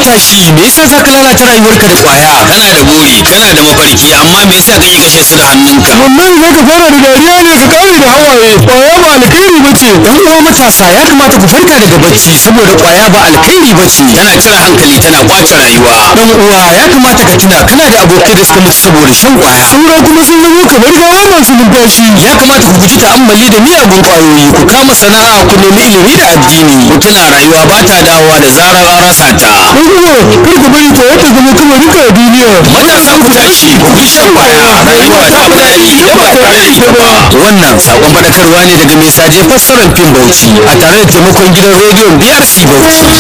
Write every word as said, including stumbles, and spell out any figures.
matashi, me yasa za ka lalata rayuwarka da kwaya? Kana da buri, kana da mafarki, amma me yasa kake kashe su da hannunka? Wannan za ka fara da dariya ne ka kare da hawaye. Kwaya ba alkhairi ba ce. Yan uwa matasa ya kamata ku farka daga bacci saboda kwaya ba alkhairi ba ce. Tana cire hankali, tana kwace rayuwa. Dan uwa ya kamata ka tuna kana da abokai da suka mutu saboda shan kwaya. Saura kuma sun zama kamar gawa masu numfashi. Ya kamata ku guji ta'ammali da miyagun kwayoyi, ku kama sana'a, ku nemi ilimi da addini. Ku tuna rayuwa ba ta dawowa da zarar an rasa ta. Ko kuma kar ku bari kwaya ta zama kamar duka a duniya. Matasa ku tashi, ku bi shan kwaya. Rayuwa ta fi daɗi idan ba tare da ita ba. Wannan sakon faɗakarwa ne daga mai saje fassarar fim Bauchi a tare da taimakon gidan rediyon B R C Bauchi.